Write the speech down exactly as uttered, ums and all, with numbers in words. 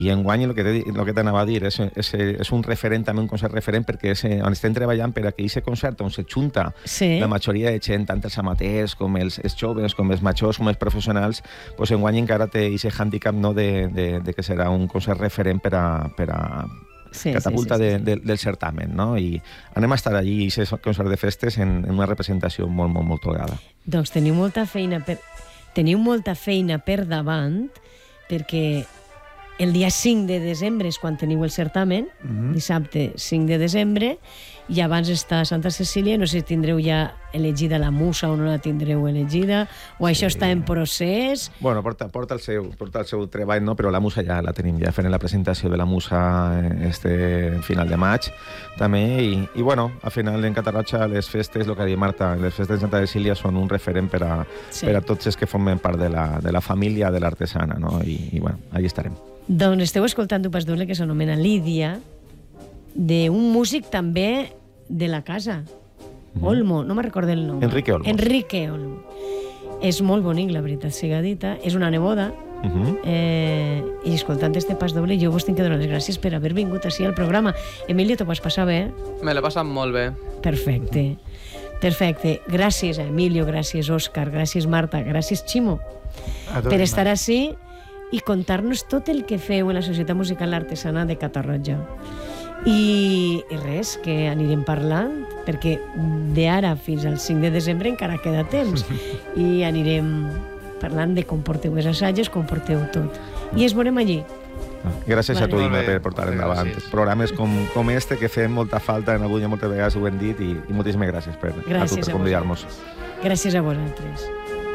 I enguany el que, el que t'anava a dir és, és, és un referent, també un concert referent, perquè és, on estem treballant per a que aquest concert on se junta sí. la majoria de gent, tant els amateurs com els, els joves, com els majors, com els professionals, pues enguany encara té aquest handicap, no, de, de, de que serà un concert referent per a, per a sí, catapulta sí, sí, sí. De, de, del certamen, no? I anem a estar allí, aquest concert de festes, en, en una representació molt, molt, molt tocada. Doncs teniu molta feina per, teniu molta feina per davant, perquè el dia cinc de desembre és quan teniu el certamen, mm-hmm. dissabte cinc de desembre, i abans està Santa Cecília, no sé si tindreu ja elegida la musa o no la tindreu elegida, o sí. això està en procés. Bueno, porta, porta, el seu, porta el seu treball, no? Però la musa ja la tenim, ja fent la presentació de la musa este final de maig, també, i, i bueno, al final en Catarroja les festes, el que ha dit Marta, les festes de Santa Cecília són un referent per a, sí. per a tots els que formen part de la, de la família de l'artesana, no? I, i bueno, allà estarem. Doncs esteu escoltant un pas doble que s'anomena Lídia, d'un músic també de la casa, mm. Olmo, no me'n recordo el nom. Enrique Olmo. Enrique Olmo. És molt bonic, la veritat siga dita, és una neboda, mm-hmm. eh, i escoltant este pas doble jo vos tinc que donar les gràcies per haver vingut així al programa. Emilio, t'ho vas passar bé? Me l'he passat molt bé. Perfecte. Perfecte. Gràcies a Emilio, gràcies Òscar, gràcies Marta, gràcies Ximo, per estar així i contar-nos tot el que feu en la Societat Musical Artesana de Catarroja. I, i res, que anirem parlant, perquè d'ara fins al cinc de desembre encara queda temps, i anirem parlant de com porteu els assajos, com porteu tot. I es veurem allí. Gràcies vale. A tu, Ima, per portar endavant gràcies. Programes com, com este, que fem molta falta en avui, moltes vegades ho hem dit, i, i moltíssimes gràcies per, gràcies a tu per convidar-nos. Gràcies a vosaltres.